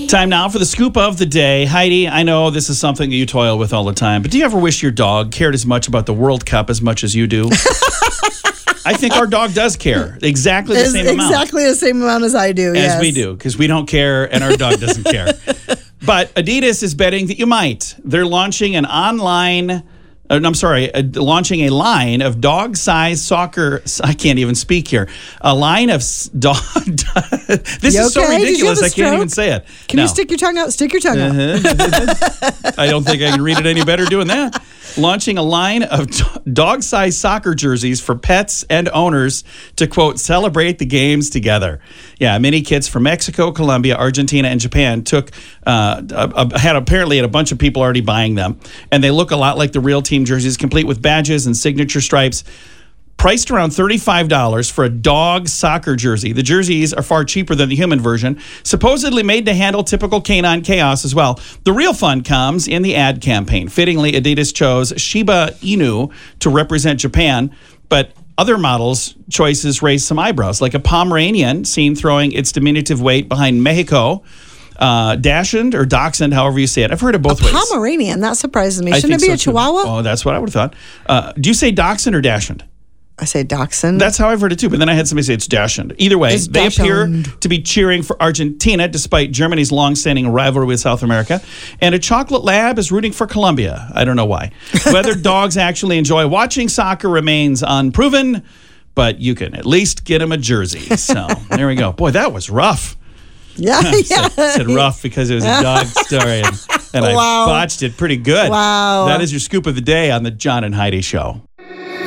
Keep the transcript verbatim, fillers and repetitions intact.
Time now for the scoop of the day. Heidi, I know this is something that you toil with all the time, but do you ever wish your dog cared as much about the World Cup as much as you do? I think our dog does care exactly the It's same amount. Exactly the same amount as I do, As yes. we do, because we don't care and our dog doesn't care. But Adidas is betting that you might. They're launching an online... Uh, I'm sorry, uh, launching a line of dog-sized soccer. I can't even speak here. A line of s- dog. This You is so okay? Did you ridiculous. have a I can't even stroke? say it. Can No. you stick your tongue out? Stick your tongue out. Uh-huh. I don't think I can read it any better doing that. Launching a line of d- dog-sized soccer jerseys for pets and owners to, quote, celebrate the games together. Yeah, many kids from Mexico, Colombia, Argentina, and Japan took, uh, a, a, had apparently had a bunch of people already buying them. And they look a lot like the real team jerseys, complete with badges and signature stripes. Priced around thirty-five dollars for a dog soccer jersey. The jerseys are far cheaper than the human version, supposedly made to handle typical canine chaos as well. The real fun comes in the ad campaign. Fittingly, Adidas chose Shiba Inu to represent Japan, but other models' choices raised some eyebrows, like a Pomeranian seen throwing its diminutive weight behind Mexico. Uh, Dachshund or Dachshund, however you say it. I've heard it both a ways. Pomeranian, that surprises me. I Shouldn't it think be so, a too. Chihuahua? Oh, that's what I would have thought. Uh, do you say Dachshund or Dachshund? I say Dachshund. That's how I've heard it too, but then I had somebody say it's Dachshund. Either way, It's they appear Dachshund. to be cheering for Argentina despite Germany's long-standing rivalry with South America. And a chocolate lab is rooting for Colombia. I don't know why. Whether dogs actually enjoy watching soccer remains unproven, but you can at least get them a jersey. So there we go. Boy, that was rough. yeah, I yeah. said, said rough because it was a dog story, and, and I Wow. botched it pretty good. Wow. That is your scoop of the day on the John and Heidi Show.